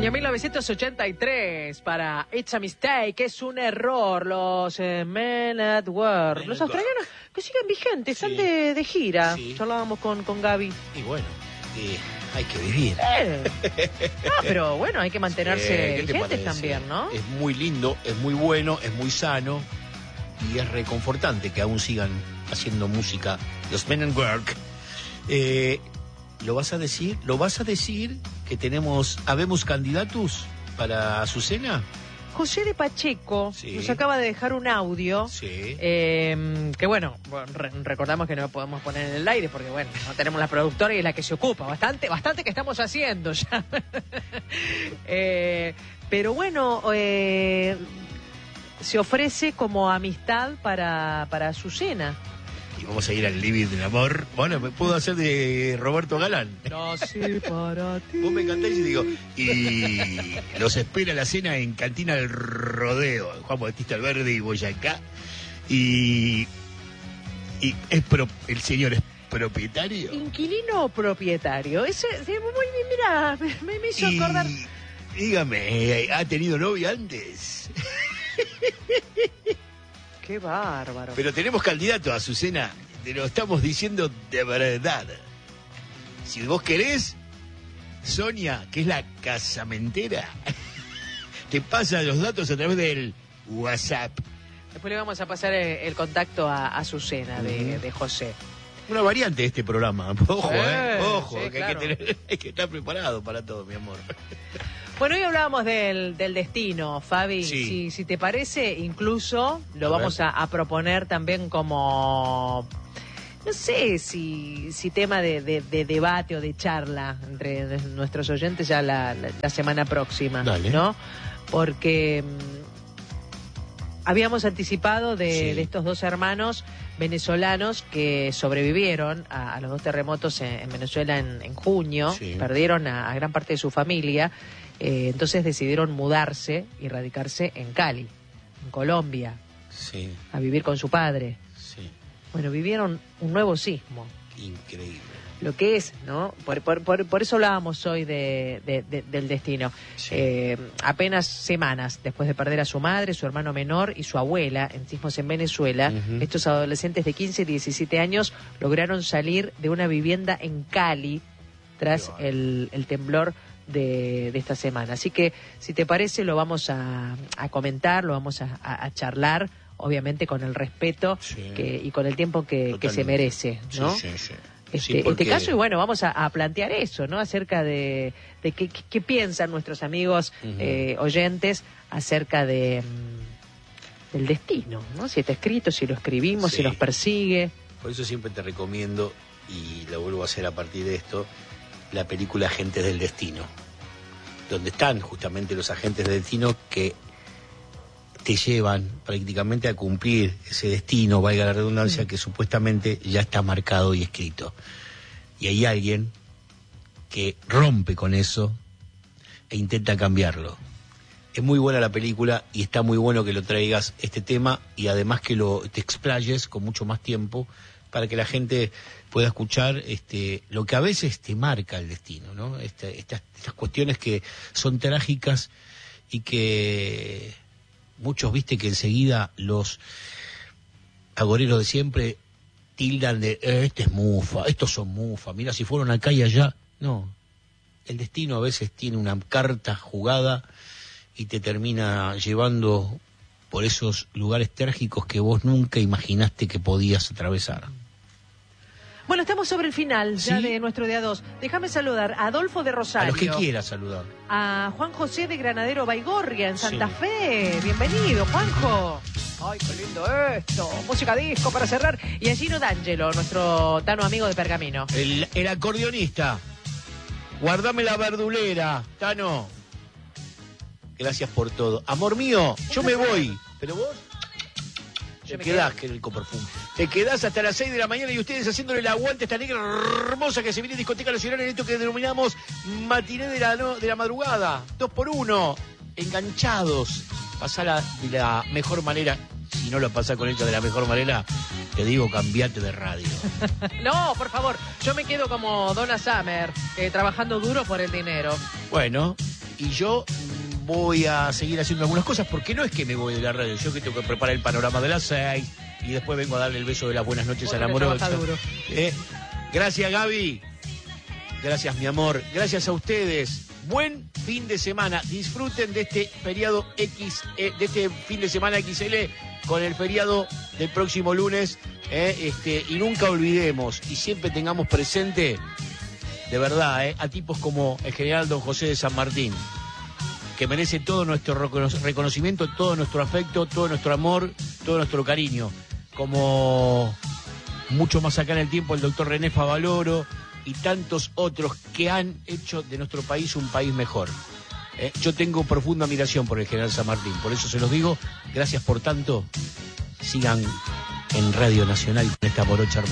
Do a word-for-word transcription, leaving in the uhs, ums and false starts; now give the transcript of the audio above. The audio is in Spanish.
Año mil novecientos ochenta y tres para It's a Mistake, es un error. Los eh, Men at Work, Men los at australianos work. Que siguen vigentes, sí. Están de, de gira. Sí. Charlábamos con, con Gaby. Y bueno, eh, hay que vivir. Eh. No, pero bueno, hay que mantenerse sí, vigentes también, ¿no? Es muy lindo, es muy bueno, es muy sano y es reconfortante que aún sigan haciendo música los Men at Work. Eh, ¿Lo vas a decir? ¿Lo vas a decir que tenemos, habemos candidatos para Azucena? José de Pacheco sí. Nos acaba de dejar un audio sí. eh, que bueno, re recordamos que no podemos poner en el aire porque bueno, no tenemos la productora y es la que se ocupa, bastante, bastante que estamos haciendo ya. eh, pero bueno, eh, se ofrece como amistad para, para Azucena. Y vamos a ir al living del amor. Bueno, me puedo hacer de Roberto Galán. No sé para ti. Vos me encantáis y digo, y los espera la cena en Cantina del Rodeo, Juan Bautista Alberdi y Boyacá. Y, y es pro, el señor es propietario. ¿Inquilino o propietario? Ese, muy, mira, me, me hizo y, acordar. Dígame, ¿ha tenido novia antes? Qué bárbaro. Pero tenemos candidato a Azucena, te lo estamos diciendo de verdad. Si vos querés, Sonia, que es la casamentera, te pasa los datos a través del WhatsApp. Después le vamos a pasar el, el contacto a Azucena uh-huh. de, de José. Una variante de este programa. Ojo, eh, eh ojo, sí, que claro. hay, que tener, hay que estar preparado para todo, mi amor. Bueno, hoy hablábamos del, del destino, Fabi. Sí. Si, si te parece, incluso lo a vamos a, a proponer también como, no sé, si, si tema de, de, de debate o de charla entre nuestros oyentes ya la, la, la semana próxima. Dale. ¿No? Porque habíamos anticipado de, sí. de estos dos hermanos venezolanos que sobrevivieron a, a los dos terremotos en, en Venezuela en, en junio, sí. Perdieron a, a gran parte de su familia, eh, entonces decidieron mudarse y radicarse en Cali, en Colombia, sí. a vivir con su padre. Sí. Bueno, vivieron un nuevo sismo. Increíble. Lo que es, ¿no? Por, por, por, por eso hablábamos hoy de, de, de, del destino. Sí. Eh, apenas semanas después de perder a su madre, su hermano menor y su abuela en sismos en Venezuela, uh-huh. estos adolescentes de quince y diecisiete años lograron salir de una vivienda en Cali tras el, el temblor de, de esta semana. Así que, si te parece, lo vamos a, a comentar, lo vamos a, a, a charlar, obviamente con el respeto sí. que, y con el tiempo que, que se merece, ¿no? Sí, sí, sí. Este, sí, porque... este caso, y bueno, vamos a, a plantear eso, ¿no? Acerca de, de qué, qué piensan nuestros amigos uh-huh. eh, oyentes acerca de mm, del destino, ¿no? Si está escrito, si lo escribimos, sí. si nos persigue. Por eso siempre te recomiendo, y lo vuelvo a hacer a partir de esto, la película Agentes del Destino, donde están justamente los agentes del destino que te llevan prácticamente a cumplir ese destino, valga la redundancia, mm. que supuestamente ya está marcado y escrito. Y hay alguien que rompe con eso e intenta cambiarlo. Es muy buena la película y está muy bueno que lo traigas este tema y además que lo te explayes con mucho más tiempo para que la gente pueda escuchar este lo que a veces te marca el destino, ¿no? Este, estas, estas cuestiones que son trágicas y que muchos, viste, que enseguida los agoreros de siempre tildan de, eh, este es mufa, estos son mufa, mira si fueron acá y allá. No, el destino a veces tiene una carta jugada y te termina llevando por esos lugares trágicos que vos nunca imaginaste que podías atravesar. Bueno, estamos sobre el final ya ¿Sí? de nuestro día dos. Déjame saludar a Adolfo de Rosario. A los que quieras saludar. A Juan José de Granadero Baigorria, en Santa sí. Fe. Bienvenido, Juanjo. Ay, qué lindo esto. Música disco para cerrar. Y a Gino D'Angelo, nuestro Tano amigo de Pergamino. El, el acordeonista. Guardame la verdulera, Tano. Gracias por todo. Amor mío, yo me voy. ¿Pero vos? Te quedás, que rico perfume. Te quedás hasta las seis de la mañana y ustedes haciéndole el aguante a esta negra hermosa que se viene a Discoteca Nacional en esto que denominamos matiné de la, no, de la madrugada. Dos por uno. Enganchados. Pasala de la mejor manera. Si no lo pasás con ella de la mejor manera, te digo, cambiate de radio. No, por favor. Yo me quedo como Donna Summer, eh, trabajando duro por el dinero. Bueno, y yo voy a seguir haciendo algunas cosas, porque no es que me voy de la radio, yo que tengo que preparar el panorama de las seis y después vengo a darle el beso de las buenas noches a la amorosa. Eh, gracias, Gaby. Gracias, mi amor. Gracias a ustedes. Buen fin de semana. Disfruten de este feriado X, eh, de este fin de semana X L con el feriado del próximo lunes. Eh, este, y nunca olvidemos y siempre tengamos presente, de verdad, eh, a tipos como el general Don José de San Martín, que merece todo nuestro reconocimiento, todo nuestro afecto, todo nuestro amor, todo nuestro cariño. Como mucho más acá en el tiempo el doctor René Favaloro y tantos otros que han hecho de nuestro país un país mejor. Eh, yo tengo profunda admiración por el general San Martín, por eso se los digo, gracias por tanto. Sigan en Radio Nacional con esta morocha hermosa.